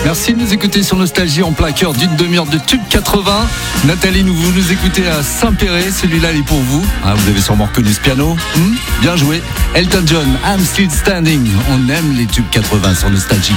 Merci de nous écouter sur Nostalgie en plein cœur d'une demi-heure de Tube 80. Nathalie, vous nous écoutez à Saint-Péret. Celui-là, il est pour vous. Vous avez sûrement reconnu ce piano. Bien joué. Elton John, I'm Still Standing. On aime les Tubes 80 sur Nostalgie.